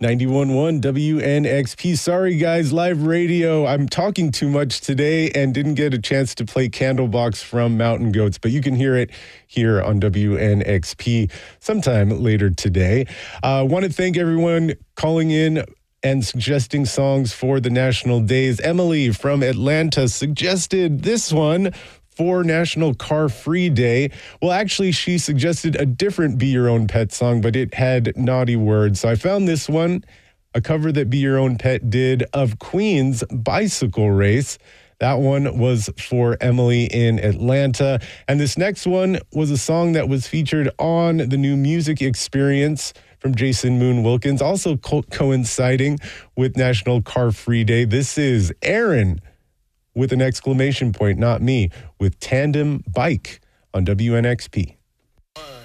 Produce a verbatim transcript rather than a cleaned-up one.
ninety-one point one W N X P. Sorry, guys, live radio. I'm talking too much today and didn't get a chance to play Candlebox from Mountain Goats, but you can hear it here on W N X P sometime later today. I uh, want to thank everyone calling in and suggesting songs for the national days. Emily from Atlanta suggested this one for National Car Free Day. Well, actually, she suggested a different Be Your Own Pet song, but it had naughty words. So I found this one, a cover that Be Your Own Pet did of Queen's Bicycle Race. That one was for Emily in Atlanta. And this next one was a song that was featured on the new Music Experience from Jason Moon Wilkins, also co- coinciding with National Car Free Day. This is Aaron with an exclamation point, not me, with Tandem Bike on W N X P.